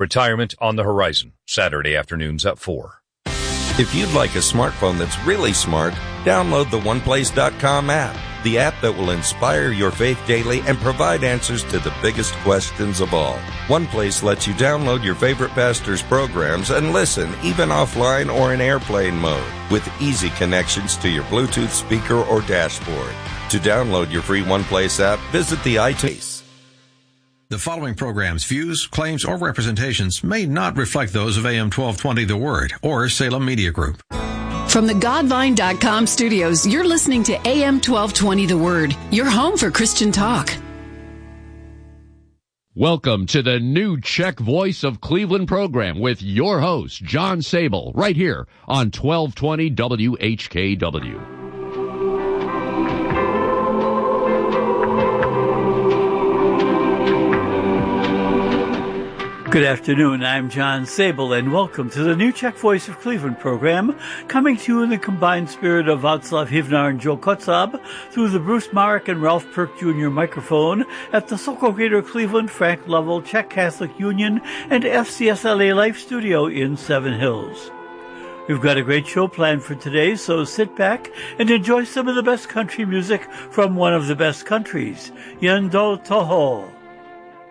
Retirement on the horizon, Saturday afternoons at 4. If you'd like a smartphone that's really smart, download the OnePlace.com app, the app that will inspire your faith daily and provide answers to the biggest questions of all. OnePlace lets you download your favorite pastor's programs and listen, even offline or in airplane mode, with easy connections to your Bluetooth speaker or dashboard. To download your free OnePlace app, visit the iTunes. The following program's views, claims, or representations may not reflect those of AM 1220 The Word or Salem Media Group. From the Godvine.com studios, you're listening to AM 1220 The Word, your home for Christian talk. Welcome to the new Czech Voice of Cleveland program with your host, John Sable, right here on 1220 WHKW. Good afternoon, I'm John Sable, and welcome to the new Czech Voice of Cleveland program, coming to you in the combined spirit of Václav Hivnar and Joe Kotzab through the Bruce Marek and Ralph Perk Jr. microphone at the Sokol Greater Cleveland, Frank Lovell, Czech Catholic Union, and FCSLA Life Studio in Seven Hills. We've got a great show planned for today, so sit back and enjoy some of the best country music from one of the best countries, Jen do toho.